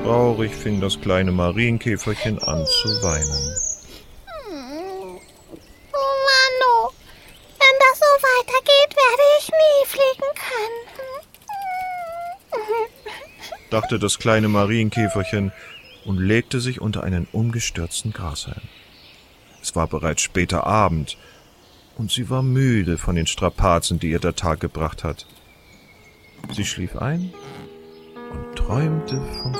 Traurig fing das kleine Marienkäferchen an zu weinen. Oh Mann, wenn das so weitergeht, werde ich nie fliegen können, dachte das kleine Marienkäferchen und legte sich unter einen umgestürzten Grashalm. Es war bereits später Abend und sie war müde von den Strapazen, die ihr der Tag gebracht hat. Sie schlief ein und träumte vom